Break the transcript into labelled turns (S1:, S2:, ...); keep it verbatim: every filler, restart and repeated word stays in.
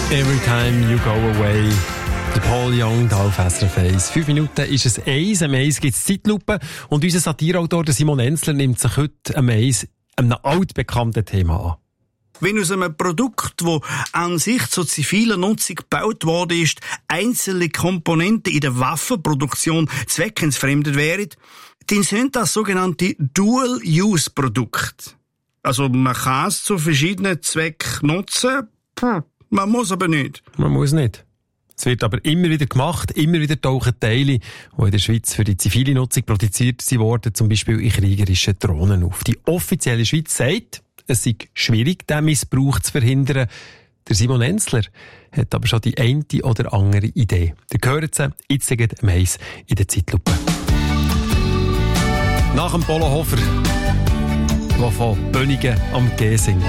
S1: Every time you go away. Der Paul Young, da auf S R F eins. Fünf Minuten ist es eins. Am eins gibt es Zeitlupe. Und unser Satireautor Simon Enzler nimmt sich heute am eins einem altbekannten Thema an.
S2: Wenn aus einem Produkt, das an sich zur zivilen Nutzung gebaut worden ist, einzelne Komponenten in der Waffenproduktion zweckentfremdet wären, dann sind das sogenannte Dual-Use-Produkte. Also man kann es zu verschiedenen Zwecken nutzen, man muss aber nicht.
S1: Man muss nicht. Es wird aber immer wieder gemacht, immer wieder tauchen Teile, die in der Schweiz für die zivile Nutzung produziert wurden, zum Beispiel in kriegerischen Drohnen auf. Die offizielle Schweiz sagt, es sei schwierig, diesen Missbrauch zu verhindern. Der Simon Enzler hat aber schon die eine oder andere Idee. Ihr hört sie jetzt am eins in der Zeitlupe. Nach dem Polo Hofer, der von Bönigen am G singt.